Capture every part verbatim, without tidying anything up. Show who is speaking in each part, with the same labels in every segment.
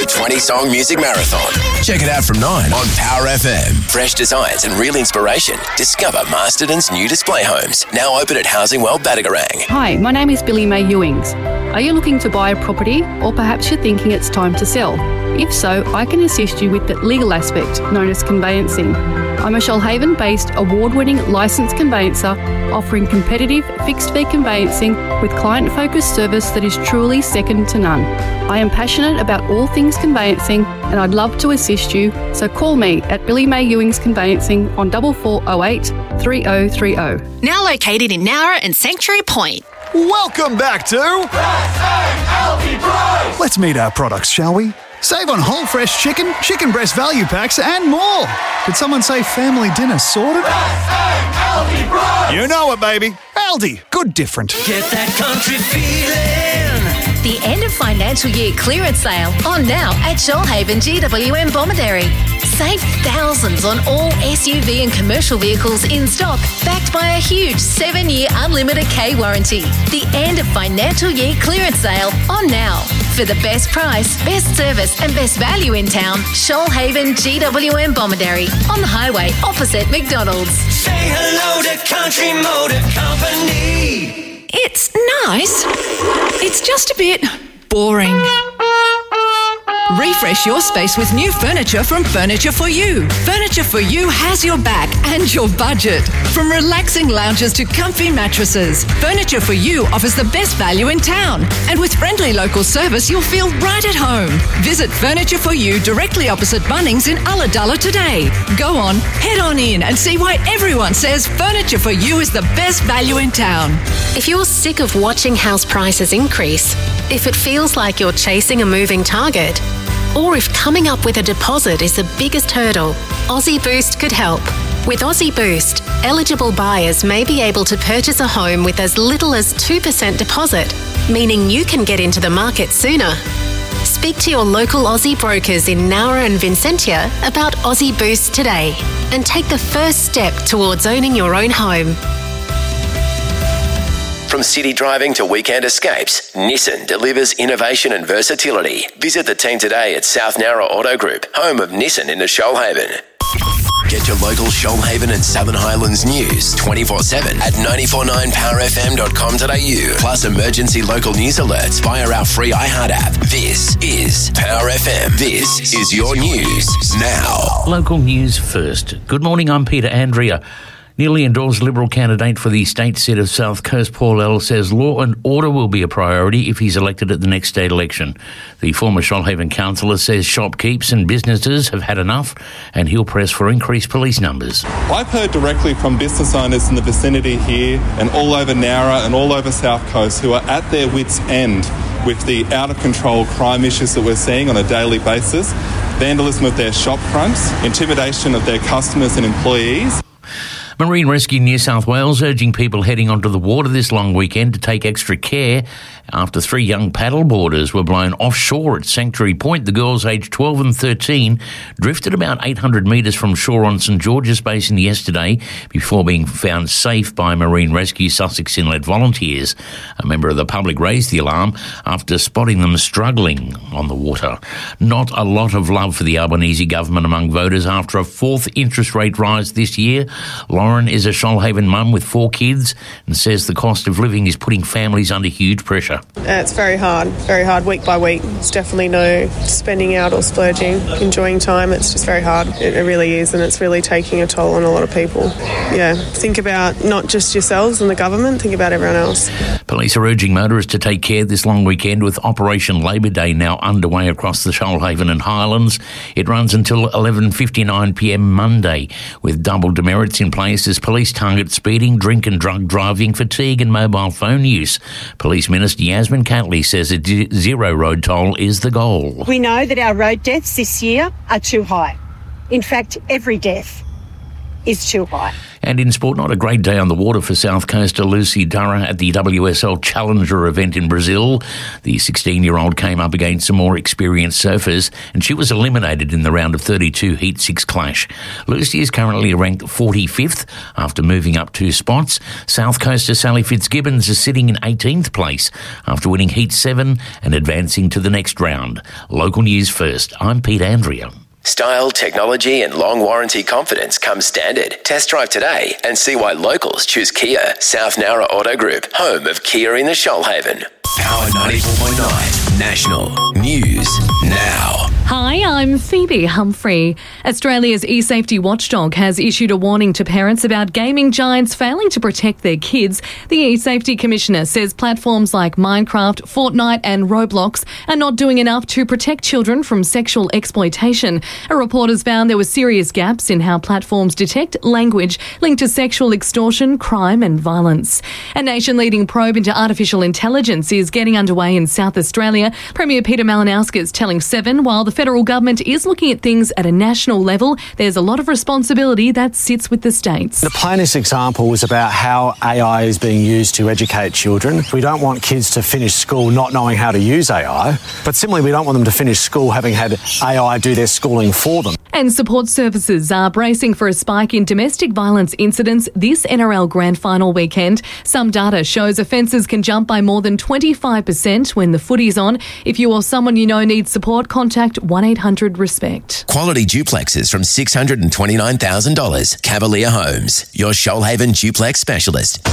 Speaker 1: The twenty-song music marathon. Check it out from nine on Power F M. Fresh designs and real inspiration. Discover Masterton's new display homes. Now open at Housing World Badagarang.
Speaker 2: Hi, my name is Billy May Ewings. Are you looking to buy a property, or perhaps you're thinking it's time to sell? If so, I can assist you with the legal aspect, known as conveyancing. I'm a Shoalhaven-based award-winning licensed conveyancer offering competitive fixed-fee conveyancing with client-focused service that is truly second to none. I am passionate about all things conveyancing and I'd love to assist you, so call me at Billy May Ewings Conveyancing on four four zero eight, three zero three zero.
Speaker 3: Now located in Nowra and Sanctuary Point.
Speaker 4: Welcome back to Let's meet our products, shall we? Save on whole fresh chicken, chicken breast value packs and more. Did someone say family dinner sorted? You know it, baby. Aldi, good different.
Speaker 5: Get that country feeling.
Speaker 3: The end of financial year clearance sale on now at Shoalhaven G W M Bomaderry. Save thousands on all S U V and commercial vehicles in stock, backed by a huge seven-year unlimited K warranty. The end of financial year clearance sale on now. For the best price, best service and best value in town, Shoalhaven G W M Bomaderry on the highway opposite McDonald's.
Speaker 5: Say hello to Country Motor Company.
Speaker 6: It's nice. It's just a bit boring. Refresh your space with new furniture from Furniture for You. Furniture for You has your back and your budget. From relaxing lounges to comfy mattresses, Furniture for You offers the best value in town. And with friendly local service, you'll feel right at home. Visit Furniture for You directly opposite Bunnings in Ulladulla today. Go on, head on in and see why everyone says Furniture for You is the best value in town.
Speaker 3: If you're sick of watching house prices increase, if it feels like you're chasing a moving target, or if coming up with a deposit is the biggest hurdle, Aussie Boost could help. With Aussie Boost, eligible buyers may be able to purchase a home with as little as two percent deposit, meaning you can get into the market sooner. Speak to your local Aussie brokers in Nowra and Vincentia about Aussie Boost today and take the first step towards owning your own home.
Speaker 1: From city driving to weekend escapes, Nissan delivers innovation and versatility. Visit the team today at South Nowra Auto Group, home of Nissan in the Shoalhaven. Get your local Shoalhaven and Southern Highlands news twenty-four seven at nine four nine power f m dot com dot a u, plus emergency local news alerts via our free iHeart app. This is Power F M. This is your news now.
Speaker 7: Local news first. Good morning, I'm Peter Andrea. Newly endorsed Liberal candidate for the state seat of South Coast, Paul L, says law and order will be a priority if he's elected at the next state election. The former Shoalhaven councillor says shopkeepers and businesses have had enough and he'll press for increased police numbers.
Speaker 8: I've heard directly from business owners in the vicinity here and all over Nowra and all over South Coast who are at their wits' end with the out-of-control crime issues that we're seeing on a daily basis, vandalism of their shop fronts, intimidation of their customers and employees.
Speaker 7: Marine Rescue New South Wales urging people heading onto the water this long weekend to take extra care after three young paddleboarders were blown offshore at Sanctuary Point. The girls, aged twelve and thirteen, drifted about eight hundred metres from shore on St George's Basin yesterday before being found safe by Marine Rescue Sussex Inlet volunteers. A member of the public raised the alarm after spotting them struggling on the water. Not a lot of love for the Albanese government among voters after a fourth interest rate rise this year. Lauren is a Shoalhaven mum with four kids and says the cost of living is putting families under huge pressure.
Speaker 9: Uh, it's very hard, very hard week by week. It's definitely no spending out or splurging, enjoying time. It's just very hard. It, it really is, and it's really taking a toll on a lot of people. Yeah, think about not just yourselves and the government, think about everyone else.
Speaker 7: Police are urging motorists to take care this long weekend with Operation Labour Day now underway across the Shoalhaven and Highlands. It runs until eleven fifty-nine p m Monday with double demerits in place as police target speeding, drink and drug driving, fatigue and mobile phone use. Police Minister Yasmin Catley says a d- zero road toll is the goal.
Speaker 10: We know that our road deaths this year are too high. In fact, every death is too high.
Speaker 7: And in sport, not a great day on the water for South Coaster Lucy Durra at the W S L Challenger event in Brazil. The sixteen-year-old came up against some more experienced surfers, and she was eliminated in the round of thirty-two Heat six clash. Lucy is currently ranked forty-fifth after moving up two spots. South Coaster Sally Fitzgibbons is sitting in eighteenth place after winning Heat seven and advancing to the next round. Local news first. I'm Pete Andrea.
Speaker 1: Style, technology and long warranty confidence come standard. Test drive today and see why locals choose Kia. South Nowra Auto Group, home of Kia in the Shoalhaven. Power ninety-four point nine National News Now.
Speaker 10: Hi, I'm Phoebe Humphrey. Australia's e-safety watchdog has issued a warning to parents about gaming giants failing to protect their kids. The e-safety commissioner says platforms like Minecraft, Fortnite and Roblox are not doing enough to protect children from sexual exploitation. A report has found there were serious gaps in how platforms detect language linked to sexual extortion, crime and violence. A nation-leading probe into artificial intelligence is getting underway in South Australia. Premier Peter Malinowski is telling Seven, while the federal government is looking at things at a national level, there's a lot of responsibility that sits with the states.
Speaker 11: The plainest example was about how A I is being used to educate children. We don't want kids to finish school not knowing how to use A I, but similarly we don't want them to finish school having had A I do their schooling for them.
Speaker 10: And support services are bracing for a spike in domestic violence incidents this N R L Grand Final weekend. Some data shows offences can jump by more than twenty-five percent when the footy's on. If you or someone you know needs support, contact one eight hundred RESPECT.
Speaker 1: Quality duplexes from six hundred twenty-nine thousand dollars. Cavalier Homes, your Shoalhaven duplex specialist.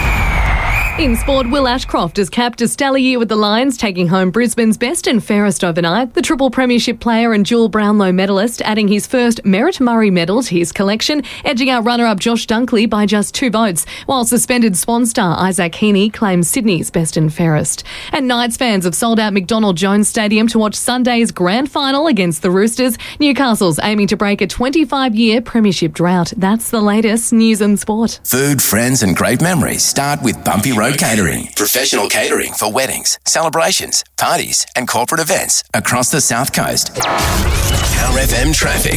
Speaker 10: In sport, Will Ashcroft has capped a stellar year with the Lions, taking home Brisbane's best and fairest overnight. The triple premiership player and dual Brownlow medalist adding his first Merritt Murray medal to his collection, edging out runner-up Josh Dunkley by just two votes, while suspended Swan star Isaac Heaney claims Sydney's best and fairest. And Knights fans have sold out McDonald Jones Stadium to watch Sunday's grand final against the Roosters. Newcastle's aiming to break a twenty-five-year premiership drought. That's the latest news and sport.
Speaker 1: Food, friends and great memories start with Bumpy Road Catering. Professional catering for weddings, celebrations, parties and corporate events across the South Coast. Power F M traffic.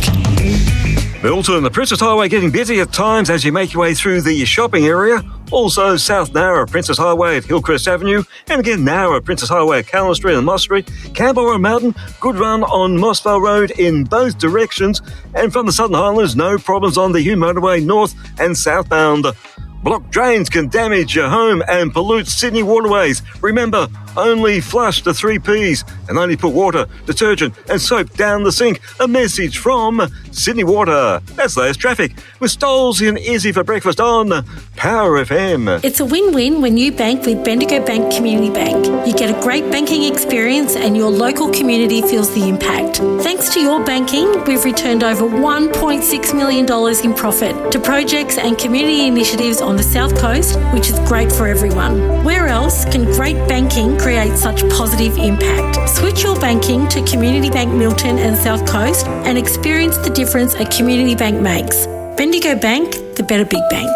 Speaker 12: Milton, the Princess Highway getting busy at times as you make your way through the shopping area. Also, South Nowra, Princess Highway at Hillcrest Avenue, and again Nowra, Princess Highway at Callan Street and Moss Street. Camberwell Mountain, good run on Mossvale Road in both directions. And from the Southern Highlands, no problems on the Hume Motorway north and southbound. Blocked drains can damage your home and pollute Sydney waterways. Remember, only flush the three P's and only put water, detergent and soap down the sink. A message from Sydney Water. That's latest traffic with Stoles and Izzy for breakfast on Power F M.
Speaker 13: It's a win-win when you bank with Bendigo Bank Community Bank. You get a great banking experience and your local community feels the impact. Thanks to your banking, we've returned over one point six million dollars in profit to projects and community initiatives on the South Coast, which is great for everyone. Where else can great banking create such positive impact? Switch your banking to Community Bank Milton and South Coast and experience the difference a community bank makes. Bendigo Bank, the better big bank.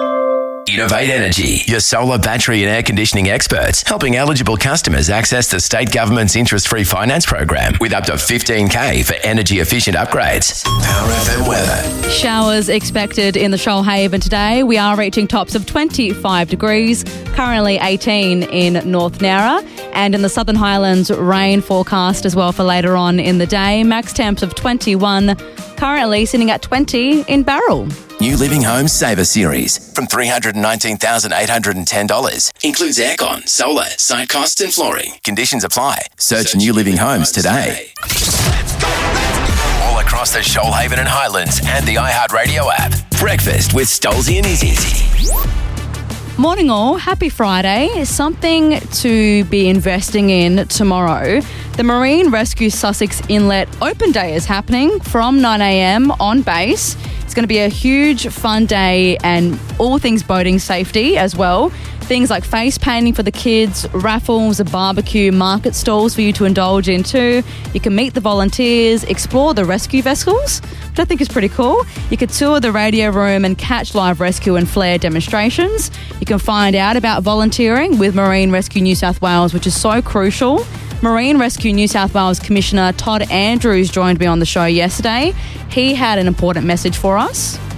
Speaker 1: Innovate Energy, your solar, battery and air conditioning experts, helping eligible customers access the state government's interest-free finance program with up to fifteen K for energy-efficient upgrades. Power F M weather.
Speaker 14: Showers expected in the Shoalhaven today. We are reaching tops of twenty-five degrees, currently eighteen in North Nowra, and in the Southern Highlands, rain forecast as well for later on in the day. Max temps of twenty-one, currently sitting at twenty in Barrel.
Speaker 1: New Living Homes Saver Series from three hundred nineteen thousand eight hundred ten dollars. Includes aircon, solar, site costs and flooring. Conditions apply. Search, Search New Living Homes today. Let's go, let's go. All across the Shoalhaven and Highlands and the iHeartRadio app. Breakfast with Stolzy and Izzy.
Speaker 14: Morning all, happy Friday. Something to be investing in tomorrow. The Marine Rescue Sussex Inlet Open Day is happening from nine a.m. on base. It's going to be a huge fun day and all things boating safety as well. Things like face painting for the kids, raffles, a barbecue, market stalls for you to indulge in too. You can meet the volunteers, explore the rescue vessels, which I think is pretty cool. You can tour the radio room and catch live rescue and flare demonstrations. You can find out about volunteering with Marine Rescue New South Wales, which is so crucial. Marine Rescue New South Wales Commissioner Todd Andrews joined me on the show yesterday. He had an important message for us.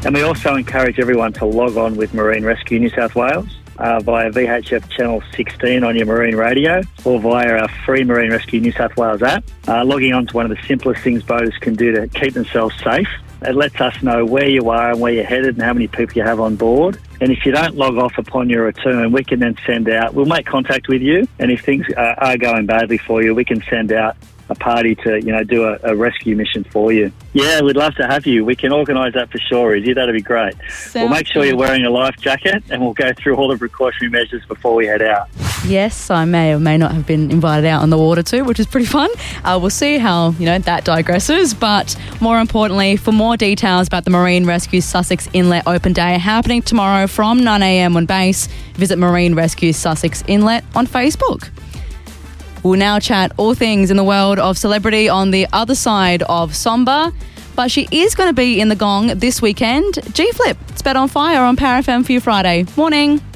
Speaker 15: And we also encourage everyone to log on with Marine Rescue New South Wales uh, via V H F Channel sixteen on your marine radio or via our free Marine Rescue New South Wales app. Uh, logging on to one of the simplest things boaters can do to keep themselves safe. It lets us know where you are and where you're headed and how many people you have on board. And if you don't log off upon your return, we can then send out, we'll make contact with you. And if things are, are going badly for you, we can send out a party to, you know, do a, a rescue mission for you. Yeah, we'd love to have you. We can organise that for sure, Izzy. That'd be great.
Speaker 14: Sounds
Speaker 15: we'll make sure
Speaker 14: good.
Speaker 15: you're wearing a life jacket and we'll go through all the precautionary measures before we head out.
Speaker 14: Yes, I may or may not have been invited out on the water too, which is pretty fun. Uh, we'll see how, you know, that digresses. But more importantly, for more details about the Marine Rescue Sussex Inlet Open Day happening tomorrow from nine a.m. on base, visit Marine Rescue Sussex Inlet on Facebook. We'll now chat all things in the world of celebrity on the other side of Somber. But she is going to be in the Gong this weekend. G-Flip, it's Bet on Fire on Power F M for you Friday. Morning.